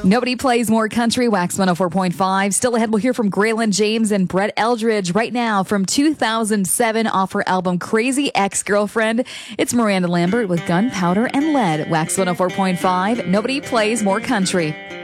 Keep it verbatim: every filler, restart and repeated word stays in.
Nobody plays more country. Wax one oh four point five. Still ahead, we'll hear from Graylin James and Brett Eldridge right now from two thousand seven off her album Crazy Ex-Girlfriend. It's Miranda Lambert with Gunpowder and Lead. Wax one oh four point five. Nobody plays more country.